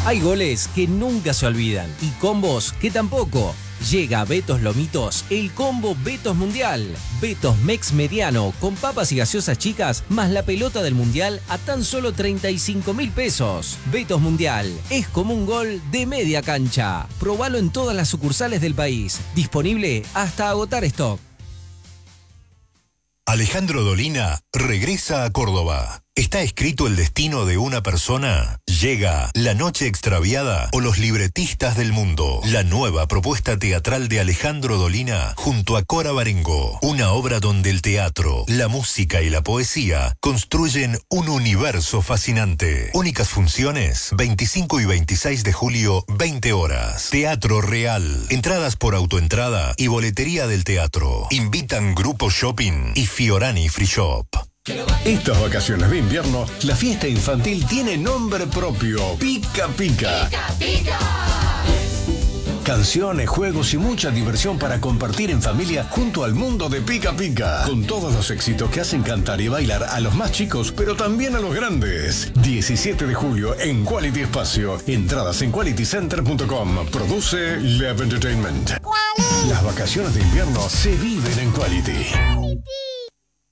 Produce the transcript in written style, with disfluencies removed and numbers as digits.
Hay goles que nunca se olvidan y combos que tampoco. Llega a Betos Lomitos el combo Betos Mundial. Betos Mex Mediano con papas y gaseosas chicas más la pelota del Mundial a tan solo 35.000 pesos. Betos Mundial es como un gol de media cancha. Probalo en todas las sucursales del país. Disponible hasta agotar stock. Alejandro Dolina regresa a Córdoba. ¿Está escrito el destino de una persona? Llega La Noche Extraviada o Los Libretistas del Mundo. La nueva propuesta teatral de Alejandro Dolina junto a Cora Barengo. Una obra donde el teatro, la música y la poesía construyen un universo fascinante. Únicas funciones, 25 y 26 de julio, 20 horas. Teatro Real. Entradas por autoentrada y boletería del teatro. Invitan Grupo Shopping y Fiorani Free Shop. Estas vacaciones de invierno, la fiesta infantil tiene nombre propio. Pica Pica. Pica Pica. Canciones, juegos y mucha diversión para compartir en familia junto al mundo de Pica Pica. Con todos los éxitos que hacen cantar y bailar a los más chicos, pero también a los grandes. 17 de julio en Quality Espacio. Entradas en qualitycenter.com. Produce Lev Entertainment. Las vacaciones de invierno se viven en Quality.